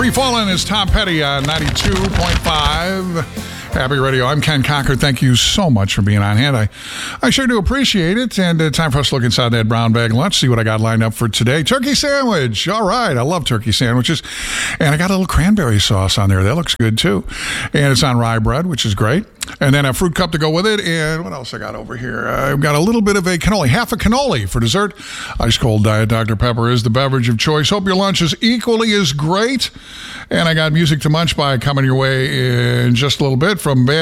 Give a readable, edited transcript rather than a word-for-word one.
Free Fallin' is Tom Petty on 92.5 Happy Radio. I'm Ken Cocker. Thank you so much for being on hand. I sure do appreciate it. And time for us to look inside that brown bag lunch, see what I got lined up for today. Turkey sandwich. All right. I love turkey sandwiches. And I got a little cranberry sauce on there. That looks good too. And it's on rye bread, which is great. And then a fruit cup to go with it. And what else I got over here? I've got a little bit of a cannoli, half a cannoli for dessert. Ice cold Diet Dr. Pepper is the beverage of choice. Hope your lunch is equally as great. And I got music to munch by coming your way in just a little bit from